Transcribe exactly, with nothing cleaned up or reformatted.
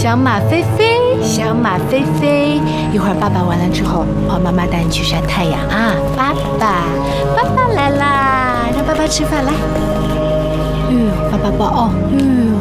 小马飞飞，小马飞飞，一会儿爸爸完了之后，我妈妈带你去晒太阳啊！爸爸，爸爸来啦，让爸爸吃饭来。嗯，爸爸抱哦，嗯。